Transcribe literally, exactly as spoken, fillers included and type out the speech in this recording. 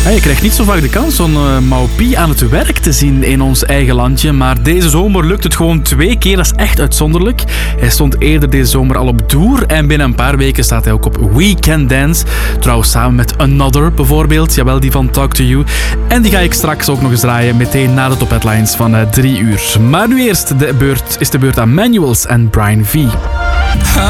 Ja, je krijgt niet zo vaak de kans om uh, Maupi aan het werk te zien in ons eigen landje. Maar deze zomer lukt het gewoon twee keer. Dat is echt uitzonderlijk. Hij stond eerder deze zomer al op Doer. En binnen een paar weken staat hij ook op We Can Dance. Trouwens samen met Another bijvoorbeeld. Jawel, die van Talk to You. En die ga ik straks ook nog eens draaien. Meteen na de top headlines van uh, drie uur. Maar nu eerst de beurt, is de beurt aan Manuals en Brian V.